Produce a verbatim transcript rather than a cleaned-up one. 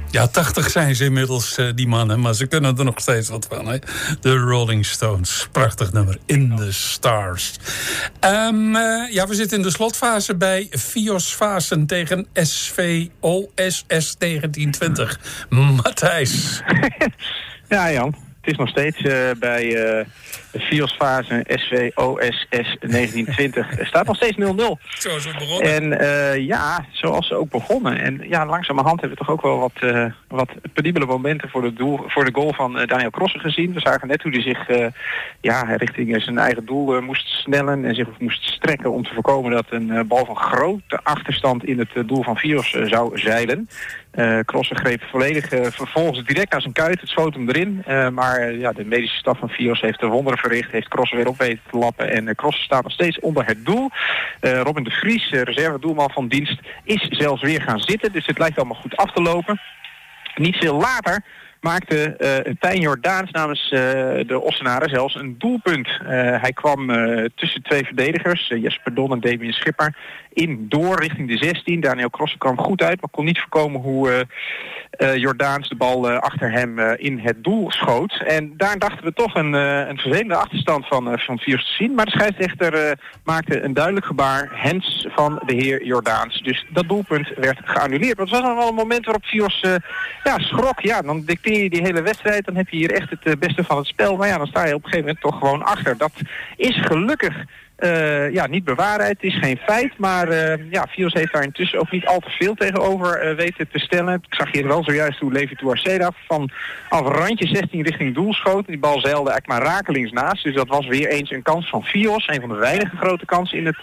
Ja, tachtig zijn ze inmiddels, uh, die mannen. Maar ze kunnen er nog steeds wat van, hè? De Rolling Stones. Prachtig nummer. In the Stars. Um, uh, ja, we zitten in de slotfase bij Fios Vaassen tegen S V O S S negentien twintig. Matthijs. Ja, Jan. Het is nog steeds uh, bij uh, Fios Vaassen S V O S S negentien twintig. Er staat nog steeds nul nul. Zoals we begonnen. En uh, ja, zoals ze ook begonnen. En ja, langzamerhand hebben we toch ook wel wat, uh, wat penibele momenten voor de, doel, voor de goal van uh, Daniel Krossen gezien. We zagen net hoe hij zich uh, ja, richting zijn eigen doel uh, moest snellen en zich moest strekken om te voorkomen dat een uh, bal van grote achterstand in het uh, doel van Fios uh, zou zeilen. Uh, Krossen greep volledig uh, vervolgens direct naar zijn kuit. Het schoot hem erin. Uh, maar uh, ja, de medische staf van Fios heeft de wonderen verricht. Heeft Krossen weer op weten te lappen. En uh, Krossen staat nog steeds onder het doel. Uh, Robin de Vries, uh, reservedoelman van dienst, is zelfs weer gaan zitten. Dus het lijkt allemaal goed af te lopen. Niet veel later maakte uh, Tijn Jordaens namens uh, de Ossenaren zelfs een doelpunt. Uh, hij kwam uh, tussen twee verdedigers, uh, Jesper Don en Damien Schipper, in door richting de zestien. Daniel Krossen kwam goed uit, maar kon niet voorkomen hoe uh, uh, Jordaens de bal uh, achter hem uh, in het doel schoot. En daar dachten we toch een, uh, een vervelende achterstand van, uh, van Fios te zien. Maar de scheidsrechter uh, maakte een duidelijk gebaar, hands van de heer Jordaens. Dus dat doelpunt werd geannuleerd. Maar het was dan wel een moment waarop Fios uh, ja, schrok. Ja, dan dicteer je die hele wedstrijd, dan heb je hier echt het uh, beste van het spel. Maar ja, dan sta je op een gegeven moment toch gewoon achter. Dat is gelukkig Uh, ja, niet bewaarheid, het is geen feit, maar uh, ja, Fios heeft daar intussen ook niet al te veel tegenover uh, weten te stellen. Ik zag hier wel zojuist hoe Levi Tuarceda van af randje zestien richting doel schoot. Die bal zeilde eigenlijk maar rakelings naast, dus dat was weer eens een kans van Fios, een van de weinige grote kansen in het